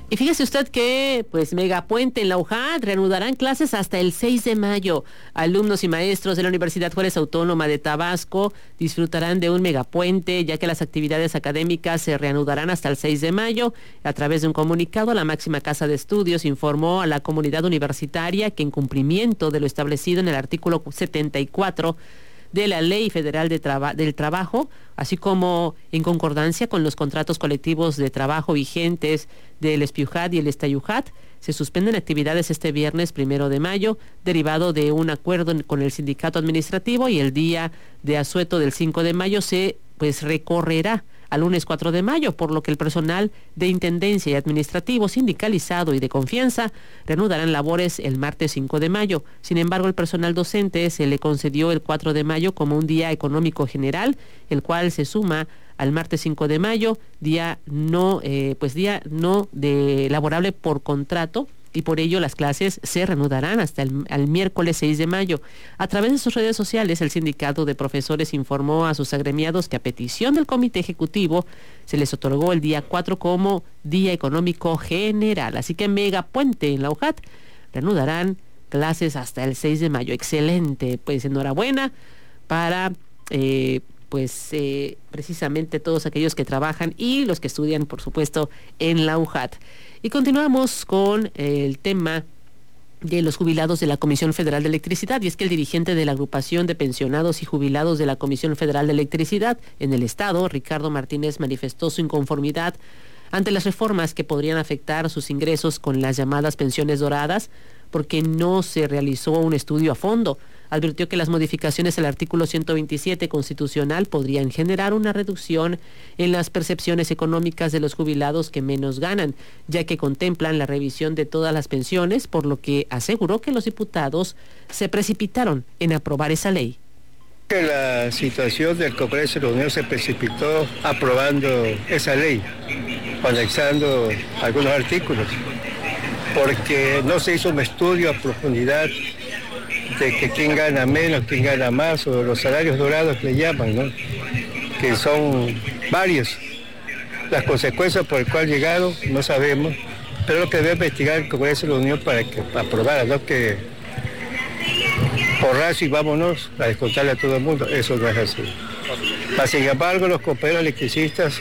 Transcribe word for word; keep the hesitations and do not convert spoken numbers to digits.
Y fíjese usted que, pues, Megapuente en la U J A T reanudarán clases hasta el seis de mayo. Alumnos y maestros de la Universidad Juárez Autónoma de Tabasco disfrutarán de un megapuente, ya que las actividades académicas se reanudarán hasta el seis de mayo. A través de un comunicado, la máxima casa de estudios informó a la comunidad universitaria que, en cumplimiento de lo establecido en el artículo setenta y cuatro de la Ley Federal de Traba- del Trabajo, así como en concordancia con los contratos colectivos de trabajo vigentes del Espiujat y el Estayujat, se suspenden actividades este viernes primero de mayo, derivado de un acuerdo con el sindicato administrativo, y el día de asueto del cinco de mayo se pues recorrerá al lunes cuatro de mayo, por lo que el personal de intendencia y administrativo sindicalizado y de confianza reanudarán labores el martes cinco de mayo. Sin embargo, el personal docente se le concedió el cuatro de mayo como un día económico general, el cual se suma al martes cinco de mayo, día no, eh, pues día no de laborable por contrato, y por ello las clases se reanudarán hasta el, el miércoles seis de mayo. A través de sus redes sociales, el sindicato de profesores informó a sus agremiados que, a petición del comité ejecutivo, se les otorgó el día cuatro como día económico general. Así que Megapuente en la U J A T reanudarán clases hasta el seis de mayo. Excelente, pues enhorabuena para eh, pues eh, precisamente todos aquellos que trabajan y los que estudian, por supuesto, en la U J A T. Y continuamos con el tema de los jubilados de la Comisión Federal de Electricidad, y es que el dirigente de la agrupación de pensionados y jubilados de la Comisión Federal de Electricidad en el Estado, Ricardo Martínez, manifestó su inconformidad ante las reformas que podrían afectar sus ingresos con las llamadas pensiones doradas, porque no se realizó un estudio a fondo. Advirtió que las modificaciones al artículo ciento veintisiete constitucional podrían generar una reducción en las percepciones económicas de los jubilados que menos ganan, ya que contemplan la revisión de todas las pensiones, por lo que aseguró que los diputados se precipitaron en aprobar esa ley. Que la situación del Congreso de la Unión se precipitó aprobando esa ley, anexando algunos artículos, porque no se hizo un estudio a profundidad de que quién gana menos, quién gana más, o los salarios dorados que le llaman, ¿no? Que son varios. Las consecuencias por el cual llegaron no sabemos, pero lo que debe investigar el Congreso de la Unión para que aprobara, no que porrazo y vámonos a descontarle a todo el mundo. Eso no es así. Sin embargo, los compañeros electricistas